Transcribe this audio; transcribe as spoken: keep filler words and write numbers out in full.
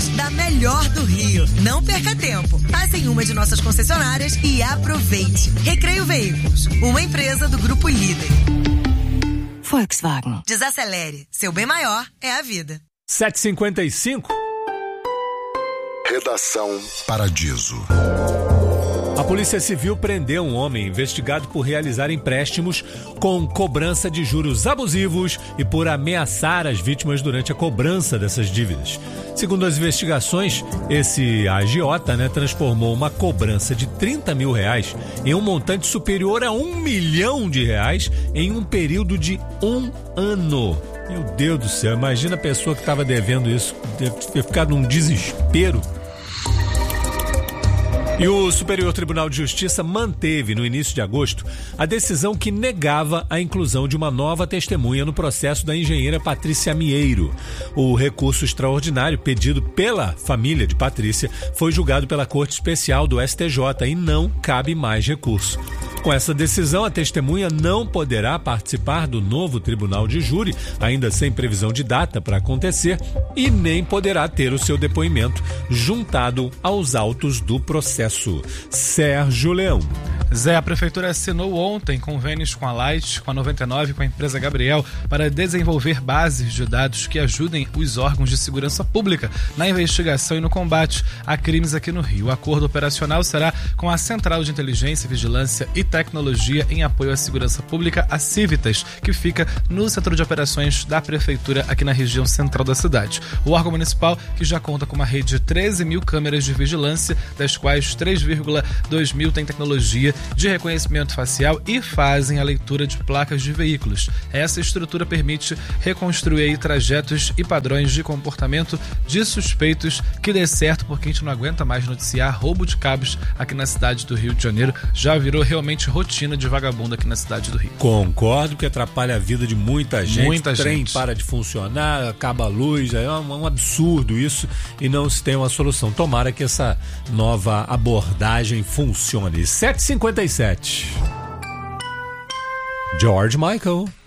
veículos da melhor do Rio. Não perca tempo. Passe em uma de nossas concessionárias e aproveite. Recreio Veículos, uma empresa do Grupo Líder. Volkswagen. Desacelere. Seu bem maior é a vida. sete e cinquenta e cinco. Redação Paradiso. A Polícia Civil prendeu um homem investigado por realizar empréstimos com cobrança de juros abusivos e por ameaçar as vítimas durante a cobrança dessas dívidas. Segundo as investigações, esse agiota, né, transformou uma cobrança de trinta mil reais em um montante superior a um milhão de reais em um período de um ano. Meu Deus do céu, imagina a pessoa que estava devendo isso, deve ter ficado num desespero. E o Superior Tribunal de Justiça manteve, no início de agosto, a decisão que negava a inclusão de uma nova testemunha no processo da engenheira Patrícia Mieiro. O recurso extraordinário pedido pela família de Patrícia foi julgado pela Corte Especial do S T J e não cabe mais recurso. Com essa decisão, a testemunha não poderá participar do novo tribunal de júri, ainda sem previsão de data para acontecer, e nem poderá ter o seu depoimento juntado aos autos do processo. Sérgio Leão. Zé, a Prefeitura assinou ontem convênios com a Light, com a noventa e nove e com a empresa Gabriel para desenvolver bases de dados que ajudem os órgãos de segurança pública na investigação e no combate a crimes aqui no Rio. O acordo operacional será com a Central de Inteligência, Vigilância e Tecnologia em apoio à segurança pública, a Civitas, que fica no Centro de Operações da Prefeitura aqui na região central da cidade. O órgão municipal, que já conta com uma rede de treze mil câmeras de vigilância, das quais três vírgula dois mil têm tecnologia de reconhecimento facial e fazem a leitura de placas de veículos. Essa estrutura permite reconstruir trajetos e padrões de comportamento de suspeitos que dê certo, porque a gente não aguenta mais noticiar roubo de cabos aqui na cidade do Rio de Janeiro. Já virou realmente rotina de vagabundo aqui na cidade do Rio. Concordo que atrapalha a vida de muita gente. Muita o trem gente. para de funcionar, acaba a luz, é um, um absurdo isso e não se tem uma solução. Tomara que essa nova abordagem funcione. sete e cinquenta e sete. George Michael.